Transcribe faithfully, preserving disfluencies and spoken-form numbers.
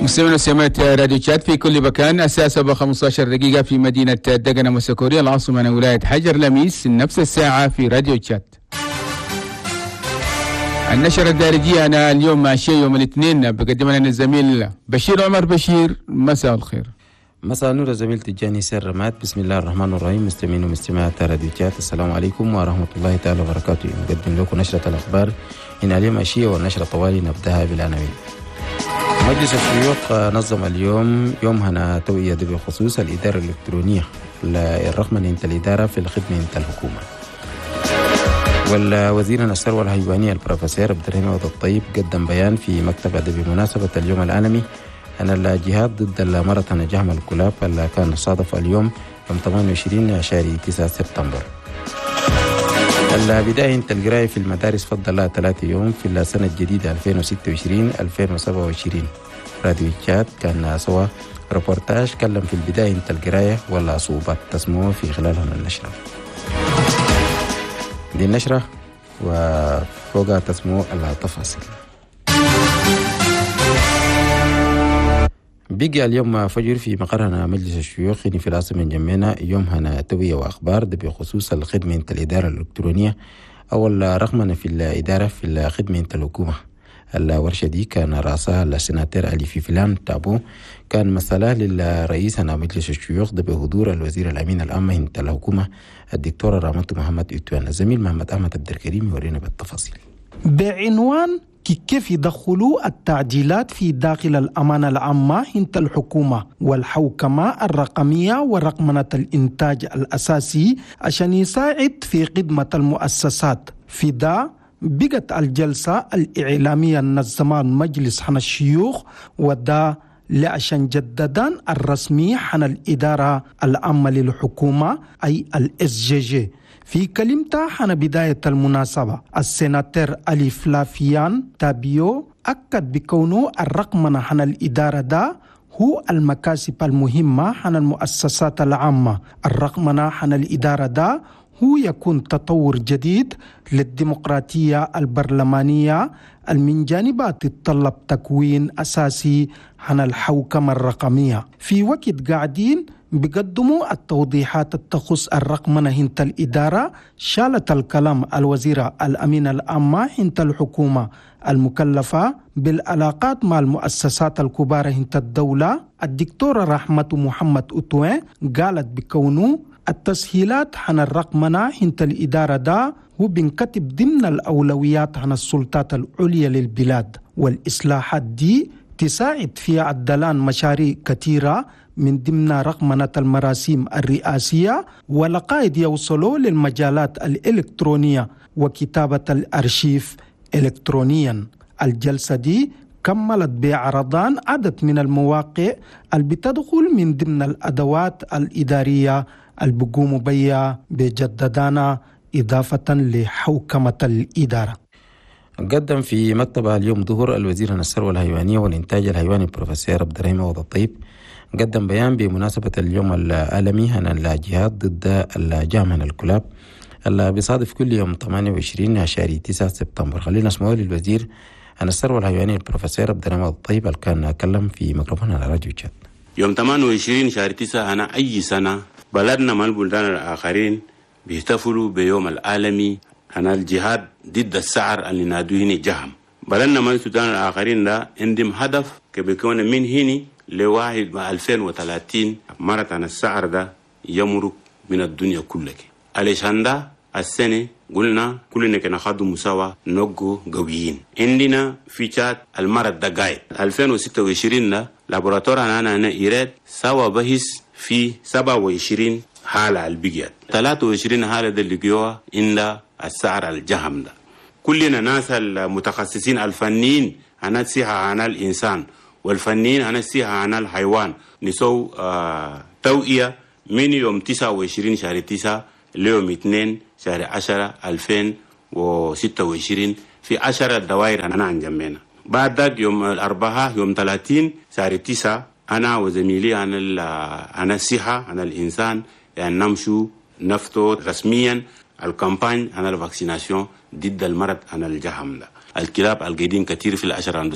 مستمعينا وسمعت راديو تشات في كل مكان. الساعة سبعة وخمسة عشر دقيقة في مدينة دقنة مسكورية العاصمة من ولاية حجر لميس. نفس الساعة في راديو تشات. النشرة الدارجية أنا اليوم مع شيء يوم الاثنين بقدم لنا الزميل بشير عمر. بشير مساء الخير. مساء النور زميل تجاني سير رمات. بسم الله الرحمن الرحيم. مستمعين ومستمعات راديو تشات، السلام عليكم ورحمة الله تعالى وبركاته. نقدم لكم نشرة الأخبار إن اليوم أشياء والنشرة طوالي نبدأها بالعناوين. مجلس الشيوخ نظم اليوم يوم هنا توعية بخصوص الإدارة الإلكترونية الرقمنة انت الإدارة في الخدمة انت الحكومة. والوزير الثروة الحيوانية البروفيسور عبد الرحيم عوض الطيب قدم بيان في مكتب بمناسبة اليوم العالمي أن الجهاد ضد مرض جهم الكلاب اللي كان صادف اليوم يوم ثمانية وعشرين شهر تسعة سبتمبر. البداية انت القراية في المدارس فضل لها ثلاثة يوم في السنة الجديدة ألفين وستة وعشرين ألفين وسبعة وعشرين. راديو تشات كان سوا ريبورتاج كلم في البداية انت القراية ولا صعوبات تسموه في خلالها النشرة. دي النشرة وفوقها تسموه التفاصيل. بقي اليوم فجر في مقرنا مجلس الشيوخ في العاصمة جمينا يوم هنا توية وأخبار بخصوص الخدمة انت الإدارة الإلكترونية أو الرقمنة في الإدارة في الخدمة انت الحكومة. الورشة دي كان رأسها السناتير علي في فلان تابو، كان مسألة للرئيس هنا مجلس الشيوخ بحضور الوزير الأمين العام انت الحكومة الدكتورة رامت محمد إتوان. الزميل محمد أحمد عبد الكريم يورينا بالتفاصيل بعنوان كيف يدخلوا التعديلات في داخل الأمانة العامة انت الحكومة والحوكمة الرقمية ورقمنة الإنتاج الأساسي عشان يساعد في خدمة المؤسسات. في ده بقت الجلسة الإعلامية نظمها مجلس حنا الشيوخ وده لعشان جددا الرسمي حنا الإدارة العامة للحكومة أي الاس جي جي. في كلمته حنا بداية المناسبة السناتير علي فلافيان تابيو أكد بكونه الرقمنة حنا الإدارة ده هو المكاسب المهمة حنا المؤسسات العامة. الرقمنة حنا الإدارة ده هو يكون تطور جديد للديمقراطية البرلمانية من جانبها تتطلب تكوين أساسي عن الحوكمة الرقمية. في وقت قاعدين بقدموا التوضيحات التخص الرقمنة هنت الإدارة شالت الكلام الوزيرة الأمينة العامة هنت الحكومة المكلفة بالعلاقات مع المؤسسات الكبار هنت الدولة الدكتورة رحمة محمد أتوان. قالت بكونه التسهيلات عن الرقمنة هنت الإدارة ده هو بنكتب ضمن الأولويات عن السلطات العليا للبلاد، والإصلاحات دي تساعد في عدلان مشاريع كثيرة من ضمن رقمنة المراسيم الرئاسية ولقائد يوصلوا للمجالات الإلكترونية وكتابة الأرشيف إلكترونيا. الجلسة دي كملت بعرضان عدد من المواقع اللي بتدخل من ضمن الأدوات الإدارية اللي بيقوموا بيها بجددانا إضافة لحوكمة الإدارة. قدم في مكتبه اليوم ظهر الوزير الثروة الحيوانية والإنتاج الحيواني البروفيسور عبد الرحيم عوض الطيب قدم بيان بمناسبة اليوم العالمي عن الجهاد ضد الجهم الكلاب اللي بيصادف كل يوم ثمانية وعشرين شهر تسعة سبتمبر. خلينا نسمعه للوزير عن الثروة الحيوانية البروفيسور عبد الرحيم عوض الطيب اللي كان كلم في ميكروفون على راديو تشات. يوم ثمانية وعشرين شهر تسعة أنا أي سنة بلدنا مع البلدان الآخرين بيحتفلوا بيوم العالمي عن الجهاد ضد السعر اللي نادوه هنا جهم. بلدنا مع السودان الآخرين ده عندهم هدف كبيكون من هنا لواحد مع ألفين وثلاثين مرة عن السعر ده يمرق من الدنيا كلها. علشان ده السنة قلنا كلنا كنا خدوا مساواة نقو قويين. عندنا فيشات المرض ده قايد ألفين وستة وعشرين ده لابوراتورنا أنا أنا إيراد سوى بحث في سبعة وعشرين حالة البقيات ثلاثة وعشرين حالة دي اللي إن السعر الجهم ده. كلنا ناس المتخصصين الفنيين عن الصحة عن الإنسان والفنيين عن الصحة عن الحيوان نسو آه توئية من يوم تسعة وعشرين شهر تسعة ليوم اثنين شهر عشرة ألفين وستة وعشرين في عشرة دوائر أنا عن جمعنا. بعد ذلك يوم الأربعاء يوم ثلاثين شهر تسعة أنا وزميلي عن عن الصحة عن الإنسان يعني نمشوا نفتو رسميا الكامباني عن الفاكسيناسيون ضد المرض عن الجهم ده. الكلاب القاعدين كثير في العشرة عند